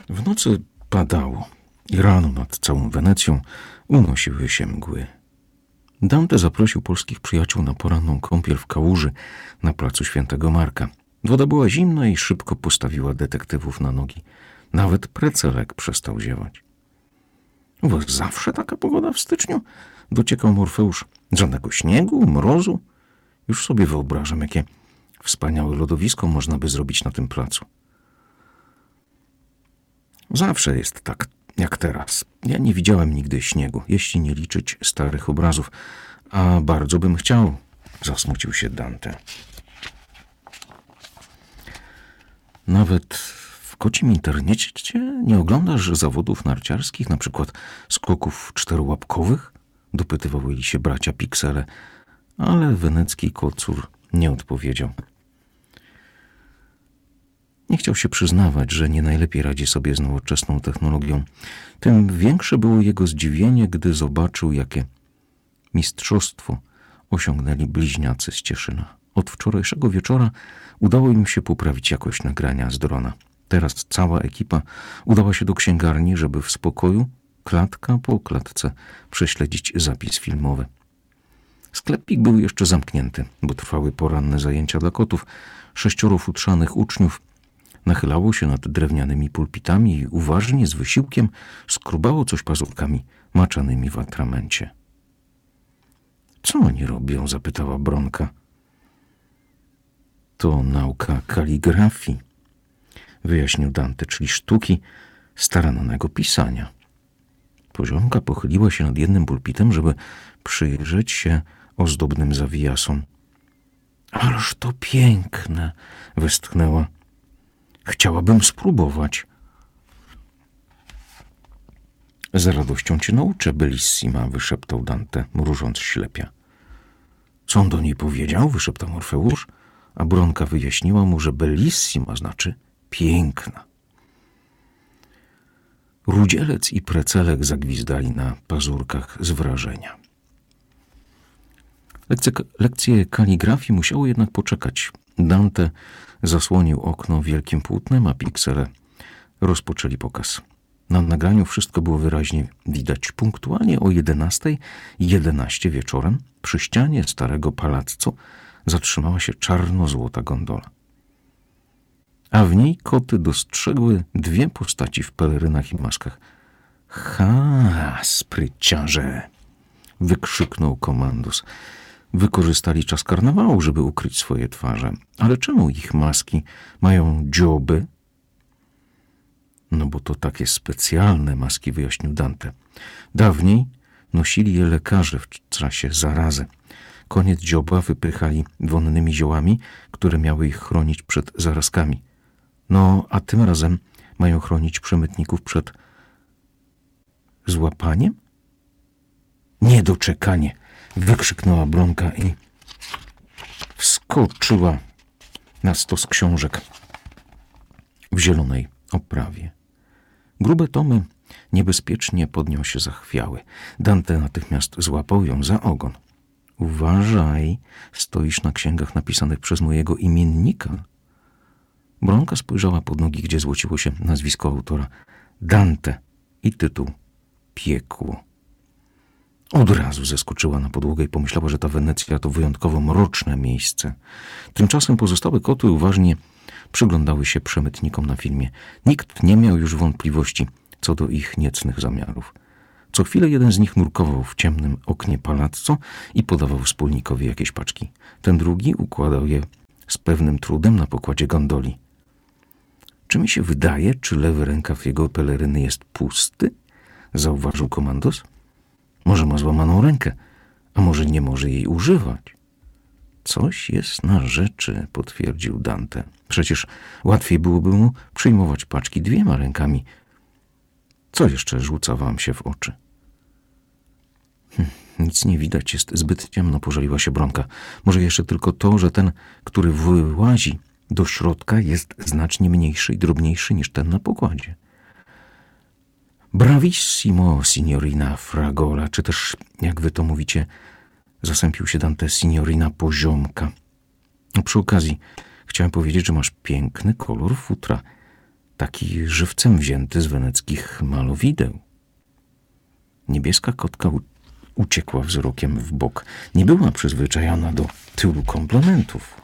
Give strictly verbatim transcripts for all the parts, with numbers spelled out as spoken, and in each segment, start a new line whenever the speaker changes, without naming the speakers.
W nocy padało i rano nad całą Wenecją unosiły się mgły. Dante zaprosił polskich przyjaciół na poranną kąpiel w kałuży na placu Świętego Marka. Woda była zimna i szybko postawiła detektywów na nogi. Nawet Precelek przestał ziewać. U was zawsze taka pogoda w styczniu? Dociekał Morfeusz. Żadnego śniegu, mrozu? Już sobie wyobrażam, jakie wspaniałe lodowisko można by zrobić na tym placu. Zawsze jest tak, jak teraz. Ja nie widziałem nigdy śniegu, jeśli nie liczyć starych obrazów, a bardzo bym chciał, zasmucił się Dante. Nawet w kocim internecie nie oglądasz zawodów narciarskich, na przykład skoków czterołapkowych? Dopytywali się bracia Piksele, ale wenecki kocur nie odpowiedział. Nie chciał się przyznawać, że nie najlepiej radzi sobie z nowoczesną technologią. Tym większe było jego zdziwienie, gdy zobaczył, jakie mistrzostwo osiągnęli bliźniacy z Cieszyna. Od wczorajszego wieczora udało im się poprawić jakość nagrania z drona. Teraz cała ekipa udała się do księgarni, żeby w spokoju, klatka po klatce, prześledzić zapis filmowy. Sklepik był jeszcze zamknięty, bo trwały poranne zajęcia dla kotów. Sześcioro futrzanych uczniów nachylało się nad drewnianymi pulpitami i uważnie, z wysiłkiem, skrubało coś pazurkami maczanymi w atramencie. Co oni robią? Zapytała Bronka. To nauka kaligrafii, wyjaśnił Dante, czyli sztuki starannego pisania. Poziomka pochyliła się nad jednym pulpitem, żeby przyjrzeć się ozdobnym zawijasom. Ależ to piękne, westchnęła. Chciałabym spróbować. Z radością cię nauczę, bellissima, wyszeptał Dante, mrużąc ślepia. Co on do niej powiedział? Wyszeptał Morfeusz, a Bronka wyjaśniła mu, że bellissima znaczy piękna. Rudzielec i Precelek zagwizdali na pazurkach z wrażenia. Lekcje, lekcje kaligrafii musiały jednak poczekać. Dante zasłonił okno wielkim płótnem, a Piksele rozpoczęli pokaz. Na nagraniu wszystko było wyraźnie widać. Punktualnie o jedenastej jedenaście wieczorem przy ścianie starego palazzo zatrzymała się czarno-złota gondola. A w niej koty dostrzegły dwie postaci w pelerynach i maskach. Ha, spryciarze! Wykrzyknął komandos. Wykorzystali czas karnawału, żeby ukryć swoje twarze. Ale czemu ich maski mają dzioby? No bo to takie specjalne maski, wyjaśnił Dante. Dawniej nosili je lekarze w czasie zarazy. Koniec dzioba wypychali wonnymi ziołami, które miały ich chronić przed zarazkami. No, a tym razem mają chronić przemytników przed złapaniem? Niedoczekanie! Wykrzyknęła Bronka i wskoczyła na stos książek w zielonej oprawie. Grube tomy niebezpiecznie pod nią się zachwiały. Dante natychmiast złapał ją za ogon. Uważaj, stoisz na księgach napisanych przez mojego imiennika. Bronka spojrzała pod nogi, gdzie złociło się nazwisko autora. Dante i tytuł Piekło. Od razu zeskoczyła na podłogę i pomyślała, że ta Wenecja to wyjątkowo mroczne miejsce. Tymczasem pozostałe koty uważnie przyglądały się przemytnikom na filmie. Nikt nie miał już wątpliwości co do ich niecnych zamiarów. Co chwilę jeden z nich nurkował w ciemnym oknie palazzo i podawał wspólnikowi jakieś paczki. Ten drugi układał je z pewnym trudem na pokładzie gondoli. Czy mi się wydaje, czy lewy rękaw jego peleryny jest pusty? Zauważył komandos. Może ma złamaną rękę, a może nie może jej używać. Coś jest na rzeczy, potwierdził Dante. Przecież łatwiej byłoby mu przyjmować paczki dwiema rękami. Co jeszcze rzuca wam się w oczy? Hm, nic nie widać, jest zbyt ciemno, pożaliła się Bronka. Może jeszcze tylko to, że ten, który wyłazi do środka, jest znacznie mniejszy i drobniejszy niż ten na pokładzie. Bravissimo, signorina Fragola, czy też, jak wy to mówicie, zasępił się Dante, signorina Poziomka. No, przy okazji chciałem powiedzieć, że masz piękny kolor futra. taki żywcem wzięty z weneckich malowideł. Niebieska kotka u- uciekła wzrokiem w bok. Nie była przyzwyczajona do tylu komplementów.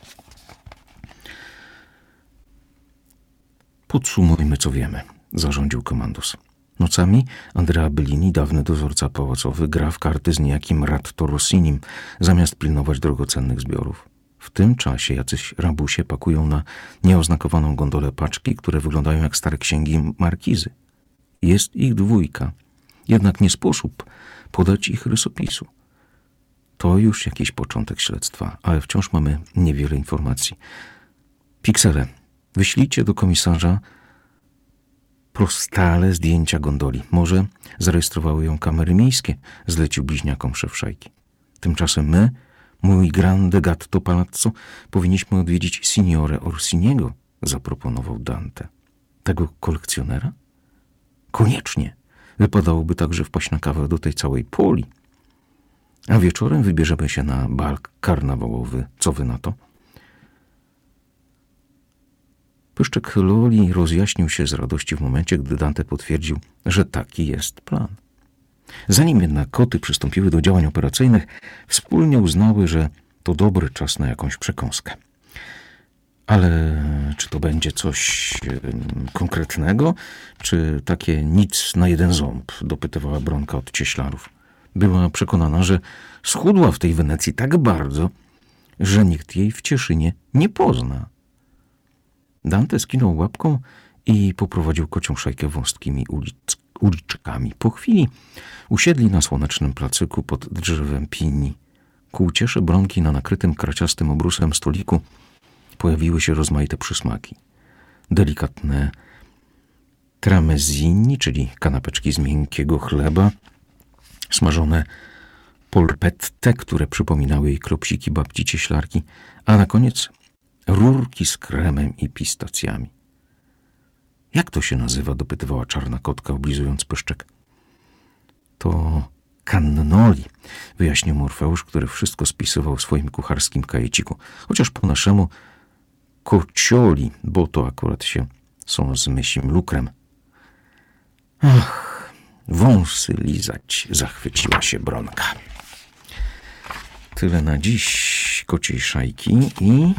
Podsumujmy, co wiemy, zarządził komandos. Nocami Andrea Bellini, dawny dozorca pałacowy, gra w karty z niejakim Ratto Rossinim, zamiast pilnować drogocennych zbiorów. W tym czasie jacyś rabusie pakują na nieoznakowaną gondolę paczki, które wyglądają jak stare księgi markizy. Jest ich dwójka, jednak nie sposób podać ich rysopisu. To już jakiś początek śledztwa, ale wciąż mamy niewiele informacji. Piksele, wyślijcie do komisarza prostale zdjęcia gondoli. Może zarejestrowały ją kamery miejskie, zlecił bliźniakom szef szajki. Tymczasem my, mój grande gatto palazzo, powinniśmy odwiedzić signore Orsiniego, zaproponował Dante. Tego kolekcjonera? Koniecznie. Wypadałoby także wpaść na kawę do tej całej poli. A wieczorem wybierzemy się na bal karnawałowy. Co wy na to? Pyszczek Loli rozjaśnił się z radości w momencie, gdy Dante potwierdził, że taki jest plan. Zanim jednak koty przystąpiły do działań operacyjnych, wspólnie uznały, że to dobry czas na jakąś przekąskę. Ale czy to będzie coś konkretnego, czy takie nic na jeden ząb, dopytywała Bronka od cieślarów. Była przekonana, że schudła w tej Wenecji tak bardzo, że nikt jej w Cieszynie nie pozna. Dante skinął łapką i poprowadził kocią szajkę wąskimi ulic, uliczkami. Po chwili usiedli na słonecznym placyku pod drzewem pinii. Ku uciesze Bronki na nakrytym kraciastym obrusem stoliku pojawiły się rozmaite przysmaki. Delikatne tramezzini, czyli kanapeczki z miękkiego chleba, smażone polpette, które przypominały jej klopsiki babci cieślarki, a na koniec rurki z kremem i pistacjami. Jak to się nazywa? Dopytywała czarna kotka, oblizując pyszczek. To cannoli, wyjaśnił Morfeusz, który wszystko spisywał w swoim kucharskim kajeciku. Chociaż po naszemu kocioli, bo to akurat się są z mysim lukrem. Ach, wąsy lizać, zachwyciła się Bronka. Tyle na dziś kociej szajki i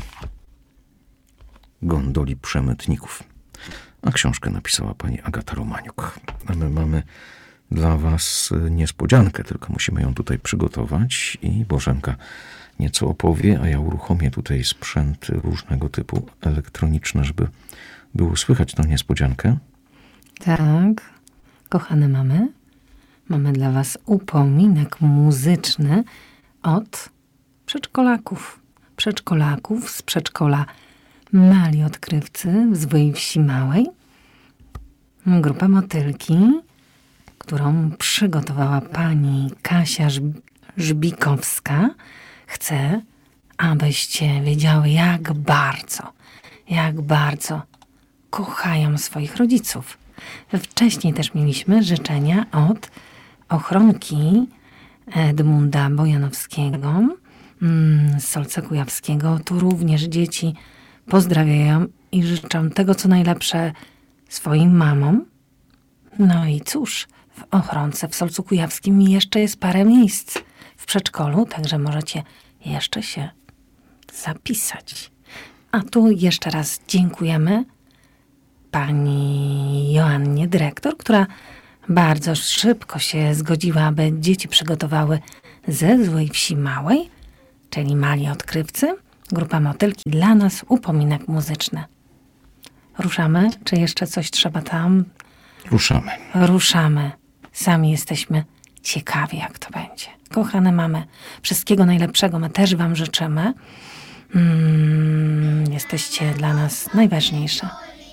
gondoli przemytników. A książkę napisała pani Agata Romaniuk. A my mamy dla was niespodziankę, tylko musimy ją tutaj przygotować i Bożenka nieco opowie, a ja uruchomię tutaj sprzęty różnego typu elektroniczne, żeby było słychać tą niespodziankę.
Tak, kochane mamy, mamy dla was upominek muzyczny od przedszkolaków. Przedszkolaków z przedszkola Mali Odkrywcy w Złej Wsi Małej. Grupa Motylki, którą przygotowała pani Kasia Żb- Żbikowska, chce, abyście wiedziały, jak bardzo, jak bardzo kochają swoich rodziców. Wcześniej też mieliśmy życzenia od ochronki Edmunda Bojanowskiego z Solca Kujawskiego. Tu również dzieci pozdrawiają i życzą tego, co najlepsze swoim mamom. No i cóż, w ochronce w Solcu Kujawskim jeszcze jest parę miejsc w przedszkolu, także możecie jeszcze się zapisać. A tu jeszcze raz dziękujemy pani Joannie, dyrektor, która bardzo szybko się zgodziła, aby dzieci przygotowały ze Złej Wsi Małej, czyli Mali Odkrywcy, grupa Motylki, dla nas upominek muzyczny. Ruszamy? Czy jeszcze coś trzeba tam?
Ruszamy.
Ruszamy. Sami jesteśmy ciekawi, jak to będzie. Kochane mamy, wszystkiego najlepszego my też wam życzymy. Mm, jesteście dla nas najważniejsze.